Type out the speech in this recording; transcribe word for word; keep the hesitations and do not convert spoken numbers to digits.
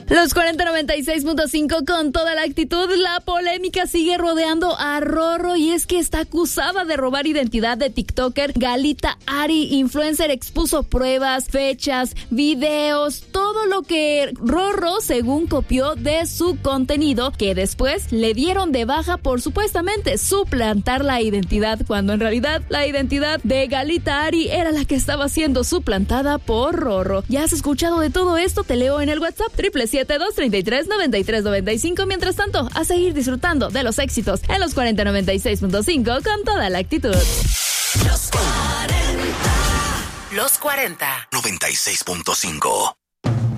Los cuarenta noventa y seis punto cinco con toda la actitud. La polémica sigue rodeando a Rorro y es que está acusada de robar identidad de TikToker Galita Ari. Influencer expuso pruebas, fechas, videos, todo lo que Rorro según copió de su contenido, que después le dieron de baja por supuestamente suplantar la identidad, cuando en realidad la identidad de Galita Ari era la que estaba siendo suplantada por Rorro. ¿Ya has escuchado de todo esto? Te leo en el WhatsApp triple siete dos treinta y tres noventa y tres noventa y cinco. Mientras tanto, a seguir disfrutando de los éxitos en los cuarenta noventa y seis punto cinco con toda la actitud. Los cuarenta. Los cuarenta. noventa y seis punto cinco.